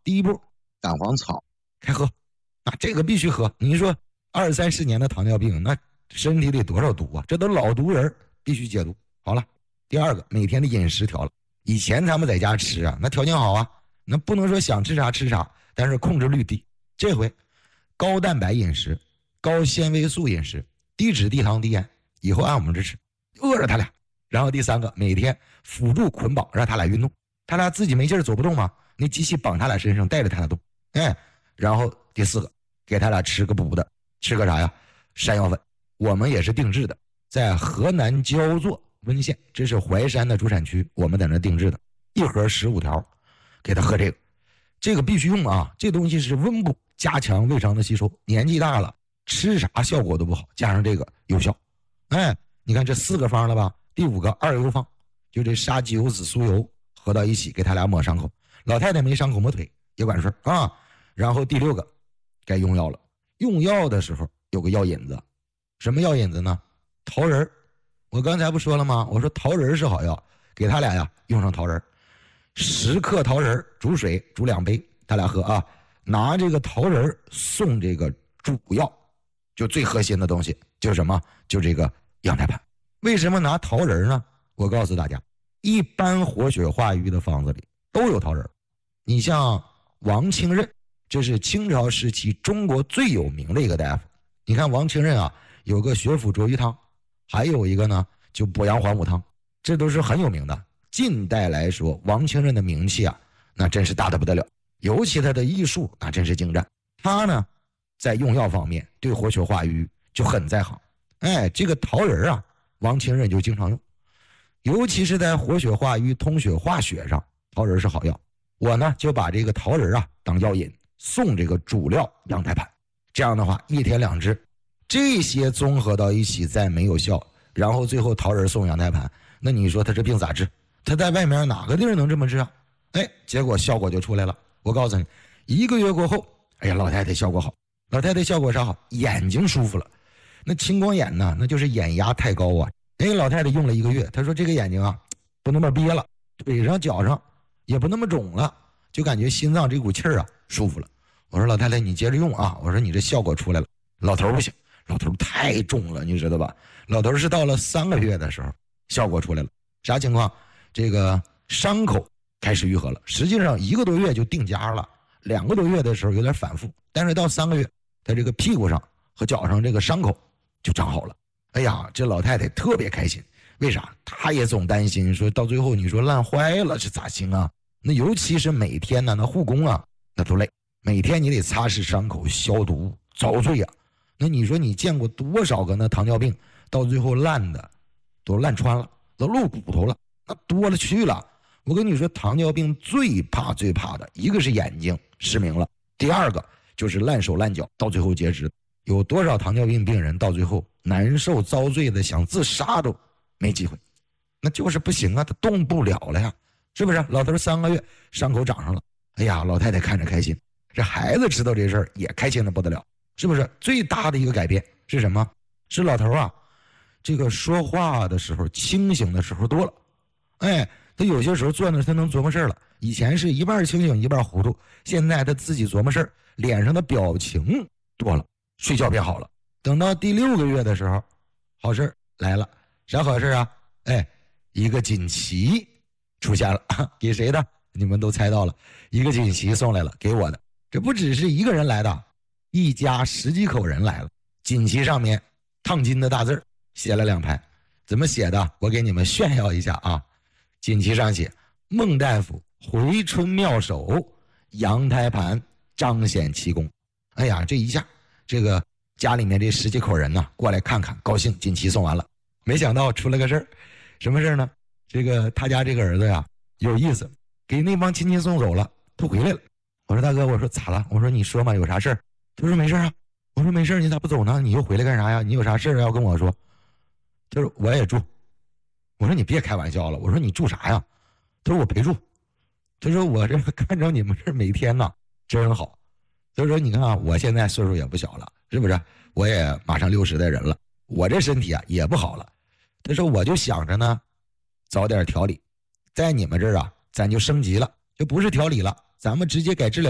第一步，蛋黄草开喝，这个必须喝。你说20-30年的糖尿病，那身体里多少毒啊？这都老毒人，必须解毒。好了，第二个，每天的饮食调了。以前咱们在家吃啊，那条件好啊，那不能说想吃啥吃啥，但是控制率低。这回高蛋白饮食、高纤维素饮食、低脂低糖低盐，以后按我们这吃，饿着他俩。然后第三个，每天辅助捆绑，让他俩运动。他俩自己没劲儿走不动吗？那机器绑他俩身上，带着他俩动。然后第四个，给他俩吃个补的，吃个啥呀？山药粉，我们也是定制的，在河南焦作温县，这是淮山的主产区，我们在那定制的，一盒15条，给他喝这个，这个必须用啊！这东西是温补，加强胃肠的吸收。年纪大了，吃啥效果都不好，加上这个有效。你看这4个方了吧？第5个2油方，就这沙棘油紫苏油合到一起，给他俩抹伤口。老太太没伤口抹腿也管事啊。然后第6个该用药了，用药的时候有个药引子，什么药引子呢？桃仁。我刚才不说了吗？我说桃仁是好药，给他俩呀用上桃仁，10克桃仁煮水煮2杯，他俩喝啊。拿这个桃仁送这个主药，就最核心的东西就是什么？就这个羊胎盘。为什么拿桃仁呢？我告诉大家，一般活血化瘀的方子里都有桃仁。你像王清任，这是清朝时期中国最有名的一个大夫。你看王清任啊，有个血府卓瘀汤，还有一个呢就补阳还母汤，这都是很有名的。近代来说，王清任的名气啊，那真是大得不得了，尤其他的医术那真是精湛。他呢在用药方面对活血化瘀就很在行。这个桃仁啊，王清任就经常用，尤其是在活血化瘀、通血化血上，桃仁是好药。我呢就把这个桃仁啊当药引，送这个主料羊胎盘。这样的话，1天2支，这些综合到一起再没有效，然后最后桃仁送羊胎盘，那你说他这病咋治？他在外面哪个地儿能这么治啊？结果效果就出来了。我告诉你，1个月过后，老太太效果好。老太太效果啥好？眼睛舒服了。那青光眼呢，那就是眼压太高啊。老太太用了1个月，她说这个眼睛啊不那么憋了，腿上脚上也不那么肿了，就感觉心脏这股气儿啊舒服了。我说老太太你接着用啊，我说你这效果出来了。老头不行，老头太重了，你知道吧？老头是到了3个月的时候效果出来了。啥情况？这个伤口开始愈合了，实际上1个多月就定家了，2个多月的时候有点反复，但是到3个月他这个屁股上和脚上这个伤口就长好了。这老太太特别开心。为啥？她也总担心说到最后你说烂坏了这咋行啊？那尤其是每天呢，那护工啊那都累，每天你得擦拭伤口消毒遭罪啊。那你说你见过多少个那糖尿病到最后烂的都烂穿了，都露骨头了，那多了去了。我跟你说，糖尿病最怕的一个是眼睛失明了，第2个就是烂手烂脚，到最后截肢。有多少糖尿病病人到最后难受遭罪的想自杀都没机会，那就是不行啊，他动不了了呀，是不是？老头3个月伤口长上了，老太太看着开心，这孩子知道这事儿也开心的不得了，是不是？最大的一个改变是什么？是老头啊这个说话的时候清醒的时候多了。他有些时候坐那他能琢磨事儿了，以前是一半清醒一半糊涂，现在他自己琢磨事儿，脸上的表情多了，睡觉变好了。等到第6个月的时候，好事来了。啥好事啊？一个锦旗出现了，给谁的？你们都猜到了，一个锦旗送来了，给我的。这不只是一个人来的，一家10几口人来了。锦旗上面烫金的大字写了2排，怎么写的？我给你们炫耀一下啊！锦旗上写：孟大夫回春妙手，羊胎盘彰显奇功。这一下这个家里面这10几口人呢过来看看，高兴，锦旗送完了。没想到出了个事儿，什么事儿呢？这个他家这个儿子呀有意思，给那帮亲戚送走了，他回来了。我说大哥，我说咋了？我说你说嘛，有啥事儿？他说没事啊。我说没事，你咋不走呢？你又回来干啥呀？你有啥事儿要跟我说？他说我也住。我说你别开玩笑了，我说你住啥呀？他说我陪住。他说我这看着你们这每天呢真好。他说你看啊，我现在岁数也不小了，是不是？我也马上60的人了，我这身体啊也不好了。他说我就想着呢早点调理，在你们这儿啊咱就升级了，就不是调理了，咱们直接改治疗。